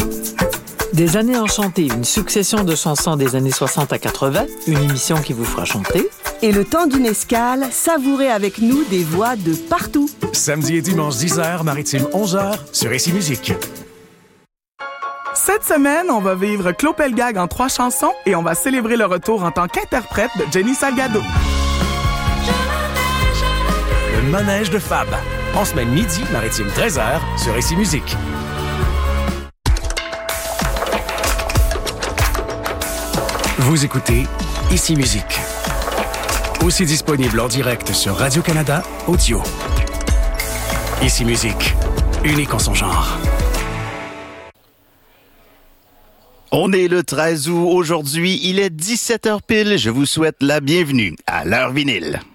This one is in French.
Des années enchantées, une succession de chansons des années 60 à 80, une émission qui vous fera chanter. Et le temps d'une escale, savourez avec nous des voix de partout. Samedi et dimanche 10h, maritime 11h, sur Ici Musique. Cette semaine, on va vivre Claude Pelgag en 3 chansons et on va célébrer le retour en tant qu'interprète de Jenny Salgado. Le manège de Fab, en semaine midi, maritime 13h, sur Ici Musique. Vous écoutez Ici Musique. Aussi disponible en direct sur Radio-Canada Audio. Ici Musique, unique en son genre. On est le 13 août aujourd'hui, il est 17h pile. Je vous souhaite la bienvenue à l'heure vinyle.